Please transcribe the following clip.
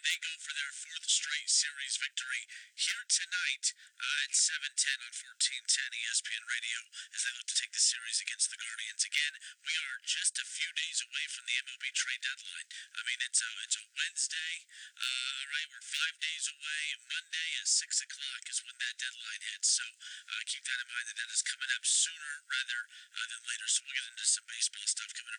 they go for their fourth straight series victory here tonight at 7:10 on 1410 ESPN Radio as they look to take the series against the Guardians. Again, we are just a few days away from the MLB trade deadline. I mean, it's a Wednesday, right? We're 5 days away. Monday at 6 o'clock is when that deadline hits. So keep that in mind that is coming up sooner rather than later. So we'll get into some baseball stuff coming up